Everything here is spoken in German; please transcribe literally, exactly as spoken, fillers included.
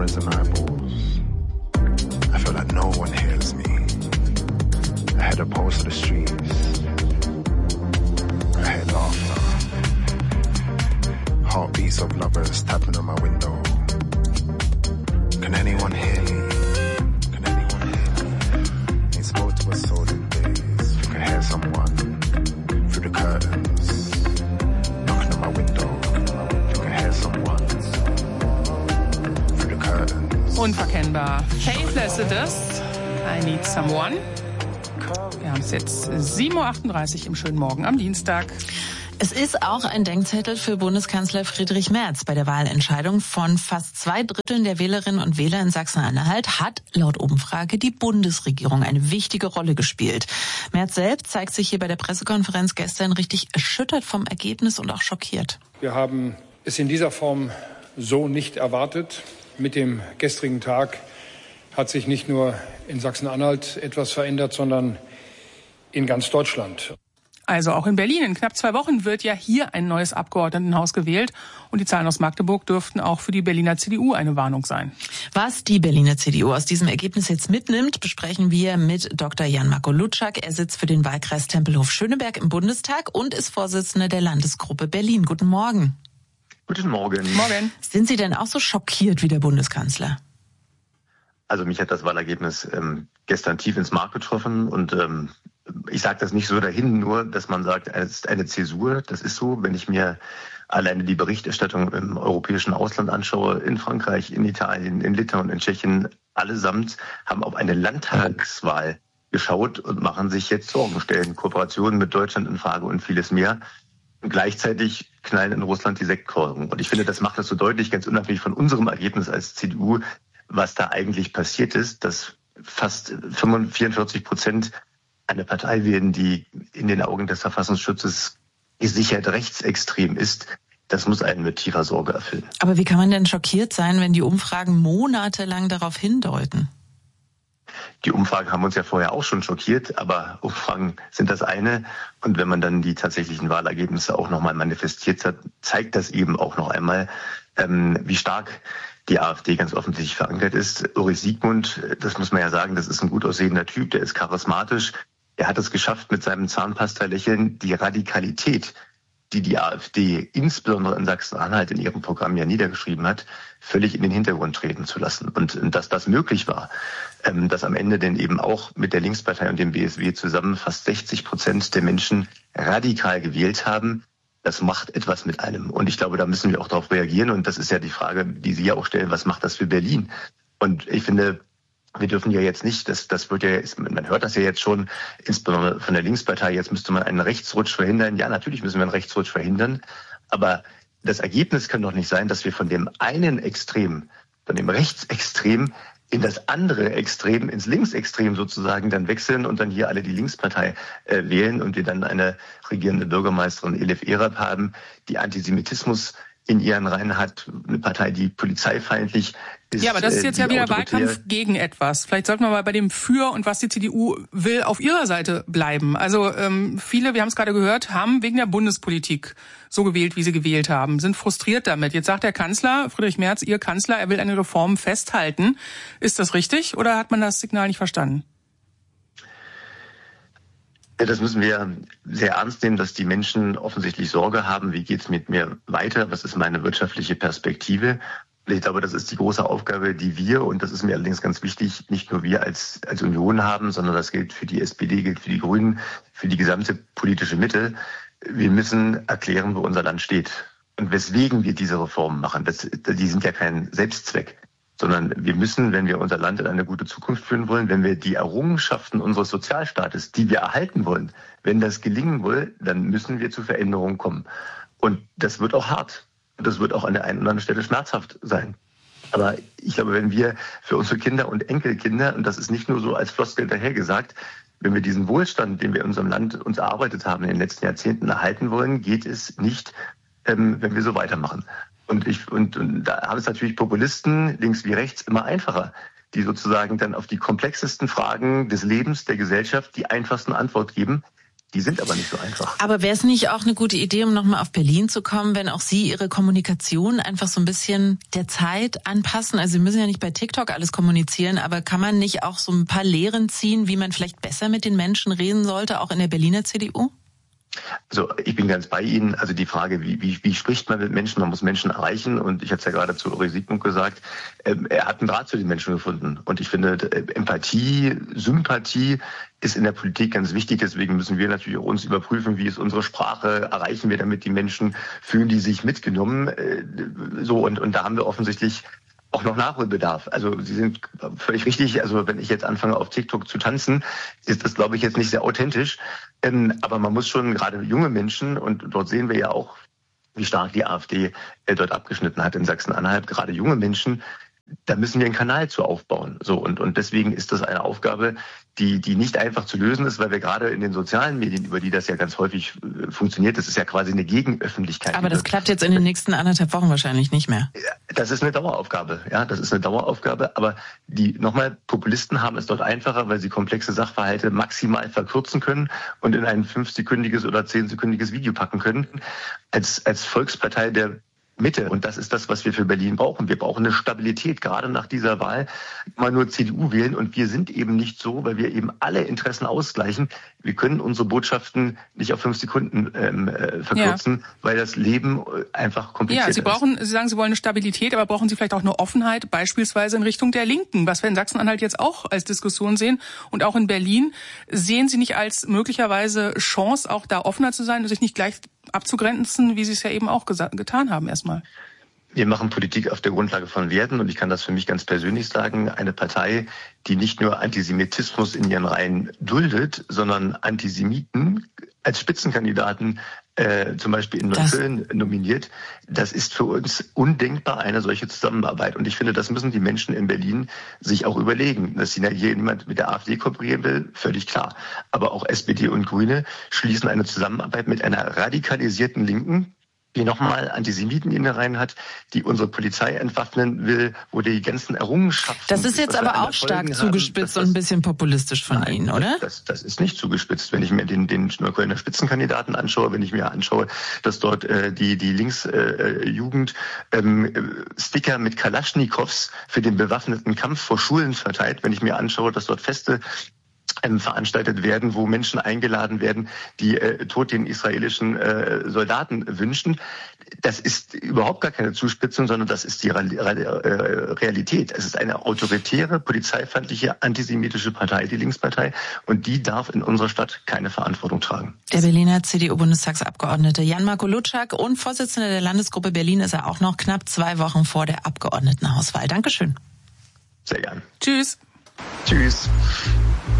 eyes and eyeballs. I feel like no one hears me. I hear the pulse of the streets. I hear laughter. Heartbeats of lovers tapping on my window. Can anyone hear me? Can anyone hear me? Ain't spoke to us all in days. You can hear someone through the curtains knocking on my window. You can hear someone through the curtains. Unverkennbar. Faithless it is. I need someone. Wir haben es jetzt sieben Uhr achtunddreißig im schönen Morgen am Dienstag. Es ist auch ein Denkzettel für Bundeskanzler Friedrich Merz. Bei der Wahlentscheidung von fast zwei Dritteln der Wählerinnen und Wähler in Sachsen-Anhalt hat laut Umfrage die Bundesregierung eine wichtige Rolle gespielt. Merz selbst zeigt sich hier bei der Pressekonferenz gestern richtig erschüttert vom Ergebnis und auch schockiert. Wir haben es in dieser Form so nicht erwartet. Mit dem gestrigen Tag hat sich nicht nur in Sachsen-Anhalt etwas verändert, sondern in ganz Deutschland. Also auch in Berlin. In knapp zwei Wochen wird ja hier ein neues Abgeordnetenhaus gewählt. Und die Zahlen aus Magdeburg dürften auch für die Berliner C D U eine Warnung sein. Was die Berliner C D U aus diesem Ergebnis jetzt mitnimmt, besprechen wir mit Doktor Jan-Marco Lutschak. Er sitzt für den Wahlkreis Tempelhof-Schöneberg im Bundestag und ist Vorsitzender der Landesgruppe Berlin. Guten Morgen. Guten Morgen. Morgen. Sind Sie denn auch so schockiert wie der Bundeskanzler? Also mich hat das Wahlergebnis ähm, gestern tief ins Mark getroffen und ähm, ich sage das nicht so dahin, nur dass man sagt, es ist eine Zäsur. Das ist so, wenn ich mir alleine die Berichterstattung im europäischen Ausland anschaue, in Frankreich, in Italien, in Litauen, in Tschechien, allesamt haben auf eine Landtagswahl geschaut und machen sich jetzt Sorgen, stellen Kooperationen mit Deutschland in Frage und vieles mehr. Und gleichzeitig knallen in Russland die Sektkorken. Und ich finde, das macht das so deutlich, ganz unabhängig von unserem Ergebnis als C D U, was da eigentlich passiert ist, dass fast vierundvierzig Prozent eine Partei wählen, die in den Augen des Verfassungsschutzes gesichert rechtsextrem ist. Das muss einen mit tiefer Sorge erfüllen. Aber wie kann man denn schockiert sein, wenn die Umfragen monatelang darauf hindeuten? Die Umfragen haben uns ja vorher auch schon schockiert, aber Umfragen sind das eine. Und wenn man dann die tatsächlichen Wahlergebnisse auch nochmal manifestiert hat, zeigt das eben auch noch einmal, ähm, wie stark die AfD ganz offensichtlich verankert ist. Ulrich Siegmund, das muss man ja sagen, das ist ein gut aussehender Typ, der ist charismatisch. Er hat es geschafft, mit seinem Zahnpasta-Lächeln die Radikalität, die die AfD insbesondere in Sachsen-Anhalt in ihrem Programm ja niedergeschrieben hat, völlig in den Hintergrund treten zu lassen. Und dass das möglich war, dass am Ende denn eben auch mit der Linkspartei und dem B S W zusammen fast sechzig Prozent der Menschen radikal gewählt haben, das macht etwas mit einem. Und ich glaube, da müssen wir auch darauf reagieren. Und das ist ja die Frage, die Sie ja auch stellen, was macht das für Berlin? Und ich finde, wir dürfen ja jetzt nicht, das, das wird ja, man hört das ja jetzt schon, insbesondere von der Linkspartei, jetzt müsste man einen Rechtsrutsch verhindern. Ja, natürlich müssen wir einen Rechtsrutsch verhindern. Aber das Ergebnis kann doch nicht sein, dass wir von dem einen Extrem, von dem Rechtsextrem, in das andere Extrem, ins Linksextrem sozusagen dann wechseln und dann hier alle die Linkspartei äh, wählen und wir dann eine regierende Bürgermeisterin Elif Erab haben, die Antisemitismus in ihren Reihen hat, eine Partei, die polizeifeindlich ist. Ja, aber das ist jetzt ja wieder Wahlkampf gegen etwas. Vielleicht sollten wir mal bei dem Für und was die C D U will auf ihrer Seite bleiben. Also ähm, viele, wir haben es gerade gehört, haben wegen der Bundespolitik so gewählt, wie sie gewählt haben, sind frustriert damit. Jetzt sagt der Kanzler, Friedrich Merz, Ihr Kanzler, er will eine Reform festhalten. Ist das richtig oder hat man das Signal nicht verstanden? Ja, das müssen wir sehr ernst nehmen, dass die Menschen offensichtlich Sorge haben, wie geht's mit mir weiter, was ist meine wirtschaftliche Perspektive. Und ich glaube, das ist die große Aufgabe, die wir, und das ist mir allerdings ganz wichtig, nicht nur wir als, als Union haben, sondern das gilt für die S P D, gilt für die Grünen, für die gesamte politische Mitte. Wir müssen erklären, wo unser Land steht und weswegen wir diese Reformen machen. Das, die sind ja kein Selbstzweck, sondern wir müssen, wenn wir unser Land in eine gute Zukunft führen wollen, wenn wir die Errungenschaften unseres Sozialstaates, die wir erhalten wollen, wenn das gelingen will, dann müssen wir zu Veränderungen kommen. Und das wird auch hart. Und das wird auch an der einen oder anderen Stelle schmerzhaft sein. Aber ich glaube, wenn wir für unsere Kinder und Enkelkinder, und das ist nicht nur so als Floskel dahergesagt, wenn wir diesen Wohlstand, den wir in unserem Land uns erarbeitet haben in den letzten Jahrzehnten erhalten wollen, geht es nicht, ähm, wenn wir so weitermachen. Und ich und, und da haben es natürlich Populisten, links wie rechts, immer einfacher, die sozusagen dann auf die komplexesten Fragen des Lebens, der Gesellschaft die einfachsten Antwort geben. Die sind aber nicht so einfach. Aber wäre es nicht auch eine gute Idee, um nochmal auf Berlin zu kommen, wenn auch Sie Ihre Kommunikation einfach so ein bisschen der Zeit anpassen? Also Sie müssen ja nicht bei TikTok alles kommunizieren, aber kann man nicht auch so ein paar Lehren ziehen, wie man vielleicht besser mit den Menschen reden sollte, auch in der Berliner C D U? Also ich bin ganz bei Ihnen. Also die Frage, wie, wie, wie spricht man mit Menschen? Man muss Menschen erreichen. Und ich hatte es ja gerade zu Ulrich Siegmund gesagt, ähm, er hat einen Draht zu den Menschen gefunden. Und ich finde, Empathie, Sympathie ist in der Politik ganz wichtig. Deswegen müssen wir natürlich auch uns überprüfen, wie ist unsere Sprache, erreichen wir damit die Menschen, fühlen die sich mitgenommen. Äh, so und, und da haben wir offensichtlich auch noch Nachholbedarf. Also Sie sind völlig richtig. Also wenn ich jetzt anfange, auf TikTok zu tanzen, ist das, glaube ich, jetzt nicht sehr authentisch. Ähm, aber man muss schon gerade junge Menschen, und dort sehen wir ja auch, wie stark die AfD äh, dort abgeschnitten hat in Sachsen-Anhalt, gerade junge Menschen, da müssen wir einen Kanal zu aufbauen. So und und deswegen ist das eine Aufgabe, die die nicht einfach zu lösen ist, weil wir gerade in den sozialen Medien, über die das ja ganz häufig äh, funktioniert, das ist ja quasi eine Gegenöffentlichkeit. Aber das klappt jetzt in den nächsten anderthalb Wochen wahrscheinlich nicht mehr. Das ist eine Daueraufgabe, ja, das ist eine Daueraufgabe. Aber die nochmal Populisten haben es dort einfacher, weil sie komplexe Sachverhalte maximal verkürzen können und in ein fünfsekündiges oder zehnsekündiges Video packen können. Als als Volkspartei der Mitte. Und das ist das, was wir für Berlin brauchen. Wir brauchen eine Stabilität, gerade nach dieser Wahl. Mal nur C D U wählen. Und wir sind eben nicht so, weil wir eben alle Interessen ausgleichen. Wir können unsere Botschaften nicht auf fünf Sekunden ähm, äh, verkürzen, ja. weil das Leben einfach kompliziert ist. Ja, Sie brauchen, Sie sagen, Sie wollen eine Stabilität, aber brauchen Sie vielleicht auch eine Offenheit, beispielsweise in Richtung der Linken, was wir in Sachsen-Anhalt jetzt auch als Diskussion sehen. Und auch in Berlin sehen Sie nicht als möglicherweise Chance, auch da offener zu sein und sich nicht gleich abzugrenzen, wie Sie es ja eben auch gesa- getan haben erstmal? Wir machen Politik auf der Grundlage von Werten und ich kann das für mich ganz persönlich sagen. Eine Partei, die nicht nur Antisemitismus in ihren Reihen duldet, sondern Antisemiten als Spitzenkandidaten äh, zum Beispiel in Neukölln nominiert, das ist für uns undenkbar, eine solche Zusammenarbeit. Und ich finde, das müssen die Menschen in Berlin sich auch überlegen. Dass hier jemand mit der AfD kooperieren will, völlig klar. Aber auch S P D und Grüne schließen eine Zusammenarbeit mit einer radikalisierten Linken, die nochmal Antisemiten in den Reihen hat, die unsere Polizei entwaffnen will, wo die ganzen Errungenschaften... Das ist jetzt aber auch stark zugespitzt haben, und ein bisschen populistisch von nein, Ihnen, oder? Das, das ist nicht zugespitzt. Wenn ich mir den, den Neuköllner Spitzenkandidaten anschaue, wenn ich mir anschaue, dass dort äh, die, die Linksjugend äh, ähm, Sticker mit Kalaschnikows für den bewaffneten Kampf vor Schulen verteilt, wenn ich mir anschaue, dass dort Feste veranstaltet werden, wo Menschen eingeladen werden, die äh, Tod den israelischen äh, Soldaten wünschen. Das ist überhaupt gar keine Zuspitzung, sondern das ist die Realität. Es ist eine autoritäre, polizeifeindliche, antisemitische Partei, die Linkspartei, und die darf in unserer Stadt keine Verantwortung tragen. Der Berliner C D U-Bundestagsabgeordnete Jan-Marco Lutschak und Vorsitzender der Landesgruppe Berlin ist er auch noch knapp zwei Wochen vor der Abgeordnetenhauswahl. Dankeschön. Sehr gern. Tschüss. Tschüss.